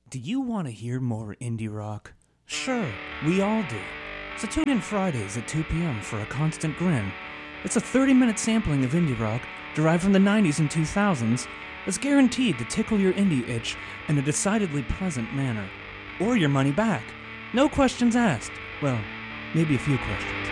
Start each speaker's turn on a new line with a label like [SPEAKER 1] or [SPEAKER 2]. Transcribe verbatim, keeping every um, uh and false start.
[SPEAKER 1] Do you want to hear more indie rock? Sure, we all do. So tune in Fridays at two p.m. for A Constant Grin. It's a thirty-minute sampling of indie rock derived from the nineties and two thousands that's guaranteed to tickle your indie itch in a decidedly pleasant manner. Or your money back. No questions asked. Well, maybe a few questions.